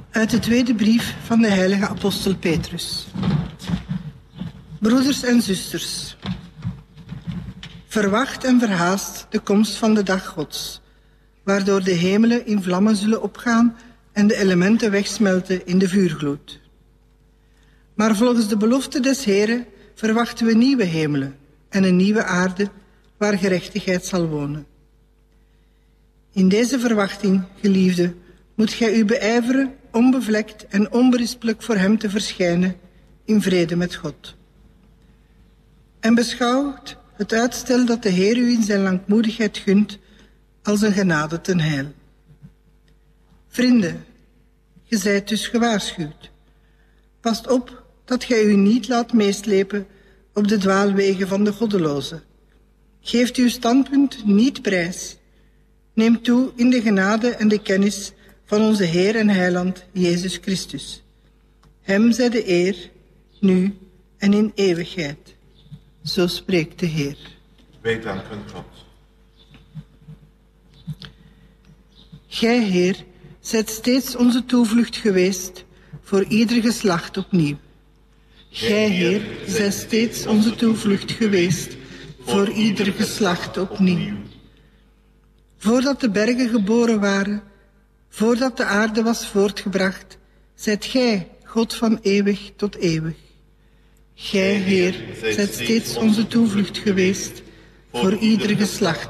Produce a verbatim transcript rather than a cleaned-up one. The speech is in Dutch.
Uit de tweede brief van de heilige apostel Petrus. Broeders en zusters, verwacht en verhaast de komst van de dag Gods, waardoor de hemelen in vlammen zullen opgaan en de elementen wegsmelten in de vuurgloed. Maar volgens de belofte des Heren verwachten we nieuwe hemelen en een nieuwe aarde waar gerechtigheid zal wonen. In deze verwachting, geliefde, moet gij u beijveren onbevlekt en onberispelijk voor hem te verschijnen in vrede met God. En beschouwt het uitstel dat de Heer u in zijn langmoedigheid gunt als een genade ten heil. Vrienden, ge zijt dus gewaarschuwd. Past op dat gij u niet laat meeslepen op de dwaalwegen van de goddelozen. Geeft uw standpunt niet prijs. Neem toe in de genade en de kennis van onze Heer en Heiland, Jezus Christus. Hem zij de eer, nu en in eeuwigheid. Zo spreekt de Heer. Wij danken God. Gij, Heer, zijt steeds onze toevlucht geweest voor ieder geslacht opnieuw. Gij, Heer, zijt steeds onze toevlucht geweest voor ieder geslacht opnieuw. Voordat de bergen geboren waren, voordat de aarde was voortgebracht, zijt gij, God van eeuwig tot eeuwig. Gij, Heer, zijt steeds onze toevlucht geweest voor ieder geslacht